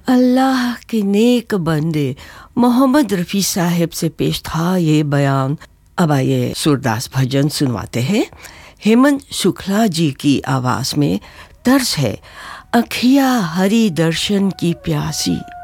अल्लाह के नेक बंदे मोहम्मद रफ़ी साहब से पेश था ये बयान। अब आइए सूरदास भजन सुनवाते हैं। हेमंत शुक्ला जी की आवाज़ में तर्ज है अखिया हरि दर्शन की प्यासी।